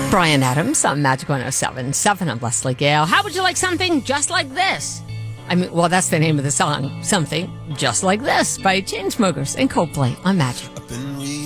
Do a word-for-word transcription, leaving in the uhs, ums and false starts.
Bryan Adams on Magic one oh seven point seven. I'm Leslie Gale. How would you like something just like this? I mean, well, that's the name of the song. Something Just Like This by Chainsmokers and Coldplay on Magic.